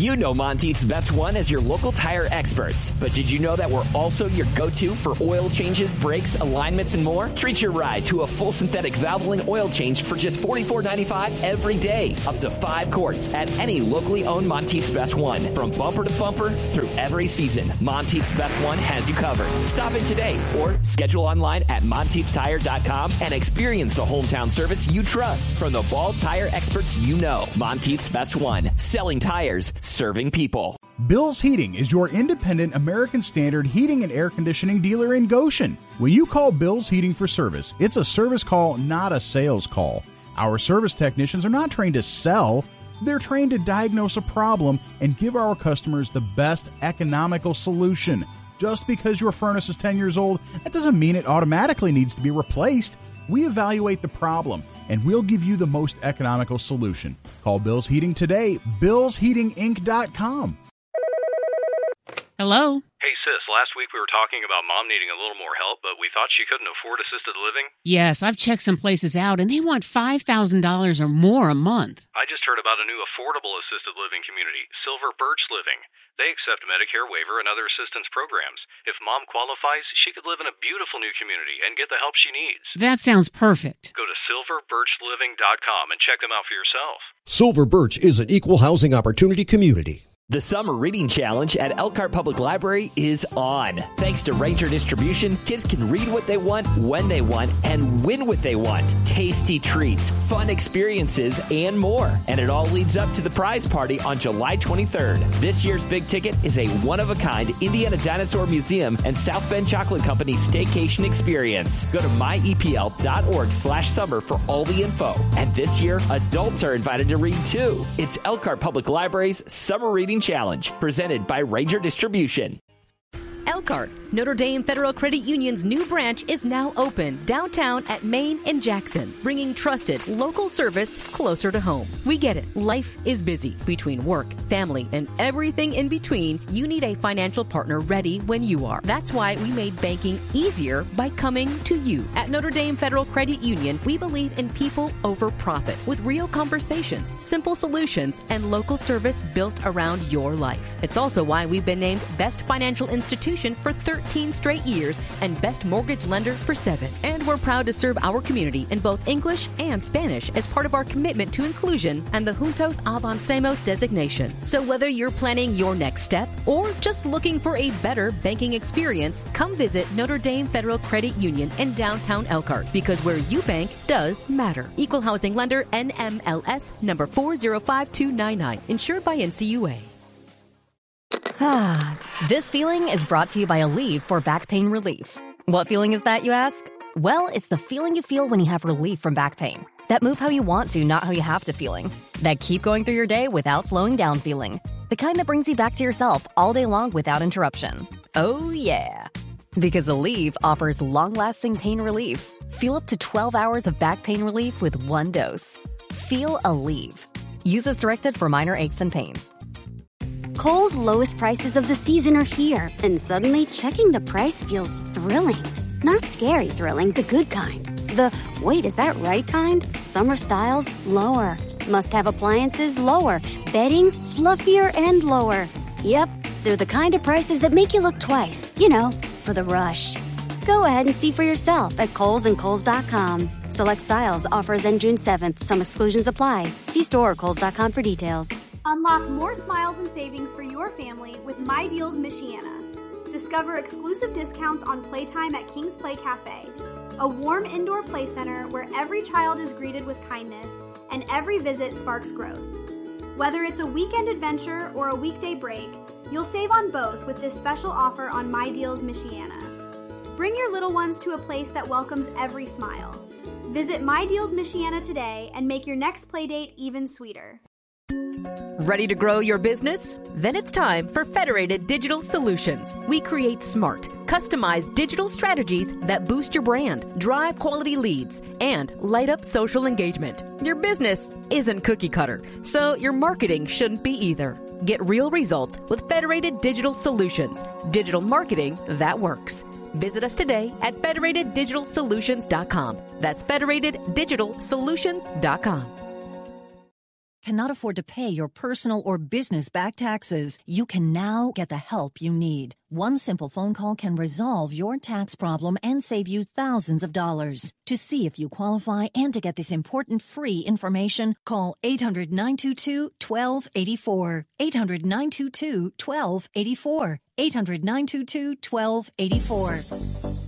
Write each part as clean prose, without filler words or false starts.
You know Monteith's Best One as your local tire experts. But did you know that we're also your go-to for oil changes, brakes, alignments, and more? Treat your ride to a full synthetic Valvoline oil change for just $44.95 every day. Up to 5 quarts at any locally owned Monteith's Best One. From bumper to bumper through every season, Monteith's Best One has you covered. Stop in today or schedule online at MonteithTire.com and experience the hometown service you trust from the Ball Tire experts you know. Monteith's Best One. Selling tires, serving people. Bill's Heating is your independent American Standard heating and air conditioning dealer in Goshen. When you call Bill's Heating for service, it's a service call, not a sales call. Our service technicians are not trained to sell. They're trained to diagnose a problem and give our customers the best economical solution. Just because your furnace is 10 years old, that doesn't mean it automatically needs to be replaced. We evaluate the problem, and we'll give you the most economical solution. Call Bill's Heating today, billsheatinginc.com. Hello? Hey, sis, last week we were talking about Mom needing a little more help, but we thought she couldn't afford assisted living. Yes, I've checked some places out, and they want $5,000 or more a month. I just heard about a new affordable assisted living community, Silver Birch Living. They accept Medicare waiver and other assistance programs. If Mom qualifies, she could live in a beautiful new community and get the help she needs. That sounds perfect. Go to silverbirchliving.com and check them out for yourself. Silver Birch is an equal housing opportunity community. The Summer Reading Challenge at Elkhart Public Library is on. Thanks to Ranger Distribution, kids can read what they want, when they want, and win what they want. Tasty treats, fun experiences, and more. And it all leads up to the prize party on July 23rd. This year's big ticket is a one-of-a-kind Indiana Dinosaur Museum and South Bend Chocolate Company staycation experience. Go to myepl.org/summer for all the info. And this year, adults are invited to read too. It's Elkhart Public Library's Summer Reading Challenge, presented by Ranger Distribution. Elkhart, Notre Dame Federal Credit Union's new branch is now open downtown at Main and Jackson, bringing trusted local service closer to home. We get it. Life is busy. Between work, family, and everything in between, you need a financial partner ready when you are. That's why we made banking easier by coming to you. At Notre Dame Federal Credit Union, we believe in people over profit, with real conversations, simple solutions, and local service built around your life. It's also why we've been named Best Financial Institution for 13 straight years and Best Mortgage Lender for 7. And we're proud to serve our community in both English and Spanish as part of our commitment to inclusion and the Juntos Avancemos designation. So whether you're planning your next step or just looking for a better banking experience, come visit Notre Dame Federal Credit Union in downtown Elkhart, because where you bank does matter. Equal Housing Lender, NMLS number 405299, insured by NCUA. This feeling is brought to you by Aleve for back pain relief. What feeling is that, you ask? Well, it's the feeling you feel when you have relief from back pain. That move how you want to, not how you have to feeling. That keep going through your day without slowing down feeling. The kind that brings you back to yourself all day long without interruption. Oh, yeah. Because Aleve offers long-lasting pain relief. Feel up to 12 hours of back pain relief with one dose. Feel Aleve. Use as directed for minor aches and pains. Kohl's lowest prices of the season are here, and suddenly checking the price feels thrilling. Not scary thrilling, the good kind. The, wait, is that right kind? Summer styles, lower. Must-have appliances, lower. Bedding, fluffier and lower. Yep, they're the kind of prices that make you look twice. You know, for the rush. Go ahead and see for yourself at Kohl's and Kohl's.com. Select styles, offers end June 7th. Some exclusions apply. See store or Kohl's.com for details. Unlock more smiles and savings for your family with My Deals Michiana. Discover exclusive discounts on playtime at King's Play Cafe, a warm indoor play center where every child is greeted with kindness and every visit sparks growth. Whether it's a weekend adventure or a weekday break, you'll save on both with this special offer on My Deals Michiana. Bring your little ones to a place that welcomes every smile. Visit My Deals Michiana today and make your next playdate even sweeter. Ready to grow your business? Then it's time for Federated Digital Solutions. We create smart, customized digital strategies that boost your brand, drive quality leads, and light up social engagement. Your business isn't cookie cutter, so your marketing shouldn't be either. Get real results with Federated Digital Solutions. Digital marketing that works. Visit us today at federateddigitalsolutions.com. That's federateddigitalsolutions.com. cannot afford to pay your personal or business back taxes, you can now get the help you need. One simple phone call can resolve your tax problem and save you thousands of dollars. To see if you qualify and to get this important free information, call 800-922-1284. 800-922-1284. 800-922-1284.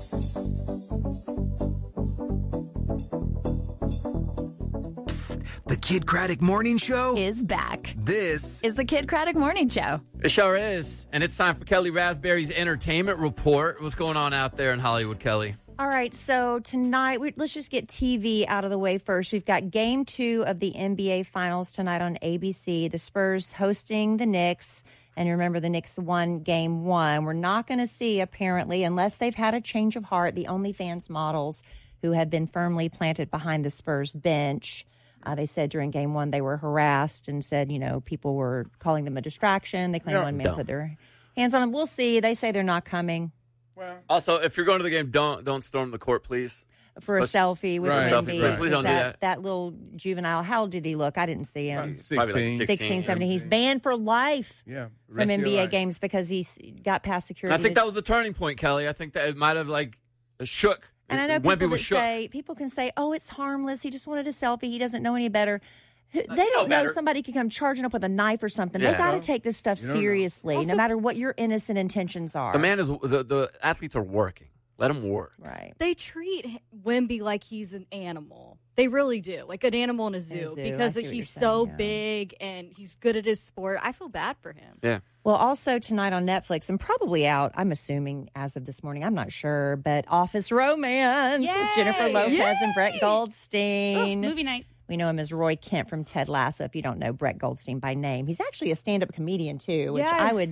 The Kid Craddock Morning Show is back. This is the Kid Craddock Morning Show. It sure is. And it's time for Kelly Raspberry's Entertainment Report. What's going on out there in Hollywood, Kelly? All right, so tonight, let's just get TV out of the way first. We've got Game 2 of the NBA Finals tonight on ABC. The Spurs hosting the Knicks. And remember, the Knicks won Game 1. We're not going to see, apparently, unless they've had a change of heart, the OnlyFans models who have been firmly planted behind the Spurs bench. They said during Game 1 they were harassed and said, people were calling them a distraction. They claim one man put their hands on them. We'll see. They say they're not coming. Well, also, if you're going to the game, don't storm the court, please. For a selfie with Wemby. Right. Please don't do that. That little juvenile. How old did he look? I didn't see him. 16, 17. He's banned for life from NBA games because he got past security. I think that was the turning point, Kelly. I think that it might have shook. And I know people can say, "Oh, it's harmless. He just wanted a selfie. He doesn't know any better." They don't know somebody can come charging up with a knife or something. Yeah. They got to take this stuff seriously, also, no matter what your innocent intentions are. The athletes are working. Let them work. Right. They treat Wemby like he's an animal. They really do, like an animal in a zoo, because he's so big and he's good at his sport. I feel bad for him. Yeah. Well, also tonight on Netflix, and probably out, I'm assuming as of this morning, I'm not sure, but Office Romance with Jennifer Lopez and Brett Goldstein. Movie night. We know him as Roy Kent from Ted Lasso, if you don't know Brett Goldstein by name. He's actually a stand-up comedian, too, which I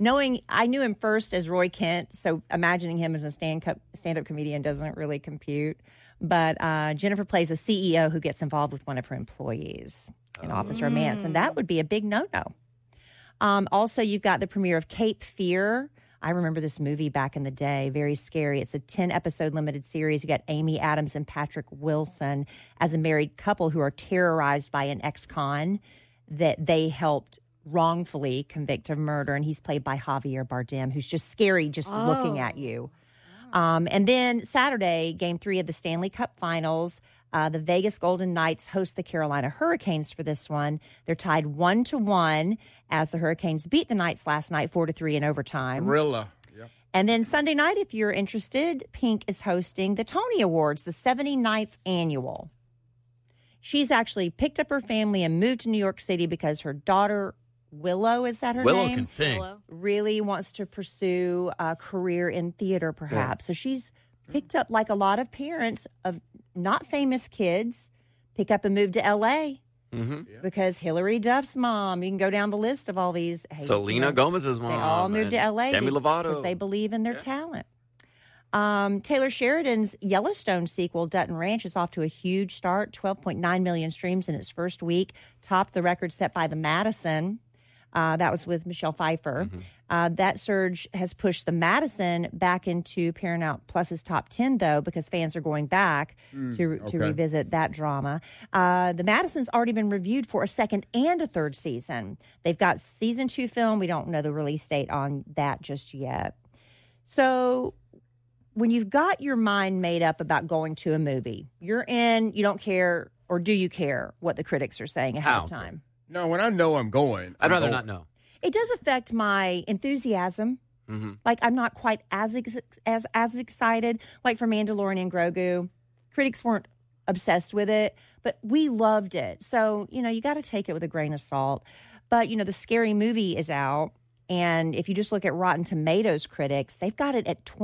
knew him first as Roy Kent, so imagining him as a stand-up comedian doesn't really compute. But Jennifer plays a CEO who gets involved with one of her employees in Office Romance, and that would be a big no-no. Also, you've got the premiere of Cape Fear. I remember this movie back in the day. Very scary. It's a 10-episode limited series. You got Amy Adams and Patrick Wilson as a married couple who are terrorized by an ex-con that they helped wrongfully convict of murder. And he's played by Javier Bardem, who's just scary just looking at you. And then Saturday, Game 3 of the Stanley Cup Finals. The Vegas Golden Knights host the Carolina Hurricanes for this one. They're tied 1-1 as the Hurricanes beat the Knights last night 4-3 in overtime. Thriller. Yep. And then Sunday night, if you're interested, Pink is hosting the Tony Awards, the 79th annual. She's actually picked up her family and moved to New York City because her daughter, Willow, is that her name? Willow can sing. Really wants to pursue a career in theater, perhaps. So she's picked up, like a lot of parents of not famous kids, pick up and move to L.A. Because Hillary Duff's mom, you can go down the list of all these. Selena Gomez's mom. They all moved to L.A. Demi Lovato. Because they believe in their talent. Taylor Sheridan's Yellowstone sequel, Dutton Ranch, is off to a huge start. 12.9 million streams in its first week. Topped the record set by The Madison. That was with Michelle Pfeiffer. That surge has pushed The Madison back into Paramount Plus's top 10, though, because fans are going back to revisit that drama. The Madison's already been reviewed for a second and a third season. They've got season 2 film. We don't know the release date on that just yet. So when you've got your mind made up about going to a movie, you're in, you don't care, or do you care what the critics are saying ahead of time? No, when I know I'm going, I'd rather not know. It does affect my enthusiasm. Like, I'm not quite as excited. Like for Mandalorian and Grogu, critics weren't obsessed with it, but we loved it. So, you got to take it with a grain of salt. But, the Scary Movie is out. And if you just look at Rotten Tomatoes critics, they've got it at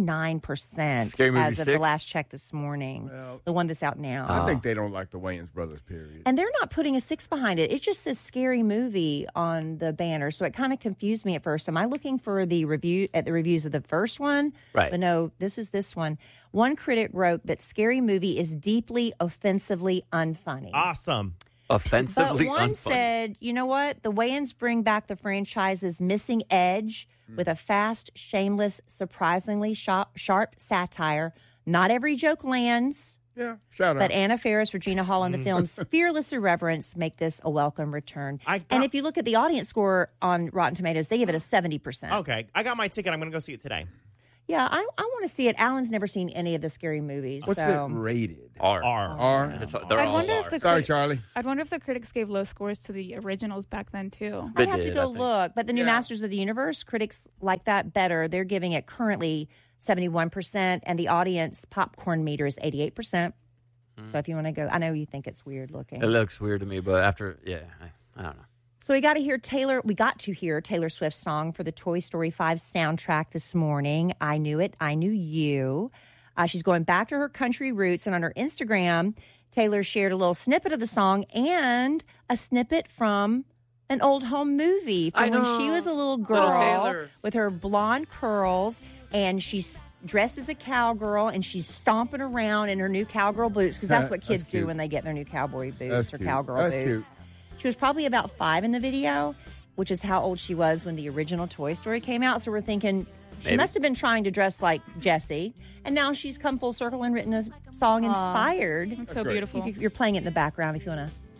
29% as of the last check this morning. Well, the one that's out now. I think they don't like the Wayans brothers, period. And they're not putting a 6 behind it. It just says Scary Movie on the banner. So it kind of confused me at first. Am I looking for the reviews of the first one? Right. But no, this is this one. One critic wrote that Scary Movie is deeply offensively unfunny. Awesome. Offensively But one unfunny. said, you know what? The Wayans bring back the franchise's missing edge with a fast, shameless, surprisingly sharp satire. Not every joke lands, Yeah, shout out. But Anna Faris, Regina Hall, and the film's fearless irreverence make this a welcome return. And if you look at the audience score on Rotten Tomatoes, they give it a 70%. Okay, I got my ticket. I'm going to go see it today. Yeah, I want to see it. Alan's never seen any of the scary movies. What's it rated? R. They're all R. Sorry, Charlie. I'd wonder if the critics gave low scores to the originals back then, too. I'd have to go look. But the new Masters of the Universe, critics like that better. They're giving it currently 71%, and the audience popcorn meter is 88%. So if you want to go, I know you think it's weird looking. It looks weird to me, but after, I don't know. So we got to hear Taylor Swift's song for the Toy Story 5 soundtrack this morning. I Knew It, I Knew You. She's going back to her country roots, and on her Instagram, Taylor shared a little snippet of the song and a snippet from an old home movie from when she was a little girl with her blonde curls, and she's dressed as a cowgirl, and she's stomping around in her new cowgirl boots, because that's what kids do when they get their new cowboy boots or cowgirl boots. Cute. She was probably about 5 in the video, which is how old she was when the original Toy Story came out. So we're thinking she must have been trying to dress like Jessie, and now she's come full circle and written a song inspired. That's so beautiful. You're playing it in the background if you want to